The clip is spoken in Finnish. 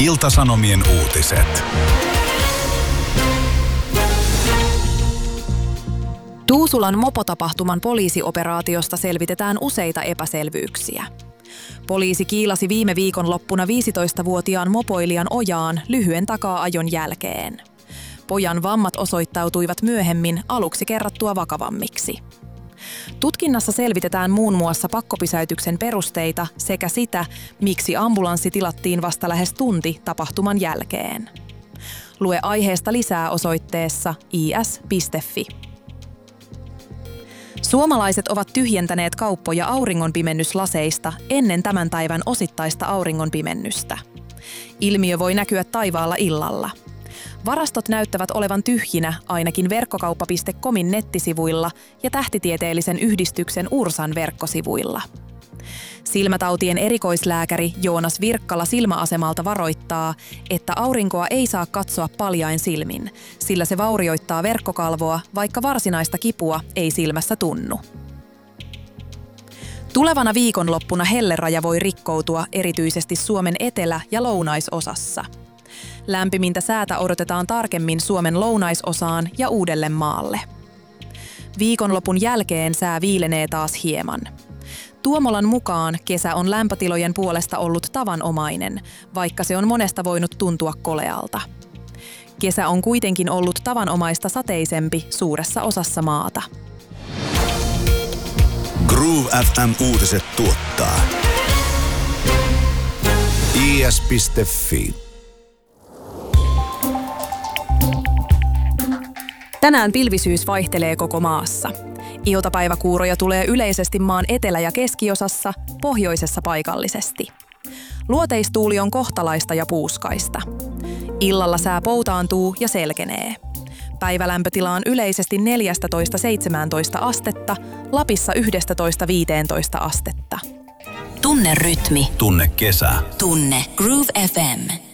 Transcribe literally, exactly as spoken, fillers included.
Ilta-Sanomien uutiset. Tuusulan mopotapahtuman poliisioperaatiosta selvitetään useita epäselvyyksiä. Poliisi kiilasi viime viikonloppuna viisitoistavuotiaan mopoilijan ojaan lyhyen takaa-ajon jälkeen. Pojan vammat osoittautuivat myöhemmin aluksi kerrattua vakavammiksi. Tutkinnassa selvitetään muun muassa pakkopysäytyksen perusteita sekä sitä, miksi ambulanssi tilattiin vasta lähes tunti tapahtuman jälkeen. Lue aiheesta lisää osoitteessa i s piste f i. Suomalaiset ovat tyhjentäneet kauppoja auringonpimennyslaseista ennen tämän päivän osittaista auringonpimennystä. Ilmiö voi näkyä taivaalla illalla. Varastot näyttävät olevan tyhjinä ainakin verkkokauppa piste comin nettisivuilla ja tähtitieteellisen yhdistyksen Ursan verkkosivuilla. Silmätautien erikoislääkäri Joonas Virkkala silmäasemalta varoittaa, että aurinkoa ei saa katsoa paljain silmin, sillä se vaurioittaa verkkokalvoa, vaikka varsinaista kipua ei silmässä tunnu. Tulevana viikonloppuna helleraja voi rikkoutua erityisesti Suomen etelä- ja lounaisosassa. Lämpimintä säätä odotetaan tarkemmin Suomen lounaisosaan ja Uudellemaalle. Viikonlopun jälkeen sää viilenee taas hieman. Tuomolan mukaan kesä on lämpötilojen puolesta ollut tavanomainen, vaikka se on monesta voinut tuntua kolealta. Kesä on kuitenkin ollut tavanomaista sateisempi suuressa osassa maata. Groove F M-uutiset tuottaa i s piste f i. Tänään pilvisyys vaihtelee koko maassa. Iltapäiväkuuroja tulee yleisesti maan etelä- ja keskiosassa, pohjoisessa paikallisesti. Luoteistuuli on kohtalaista ja puuskaista. Illalla sää poutaantuu ja selkenee. Päivälämpötila on yleisesti neljätoista seitsemäntoista astetta, Lapissa yksitoista viisitoista astetta. Tunne rytmi. Tunne kesä. Tunne Groove F M.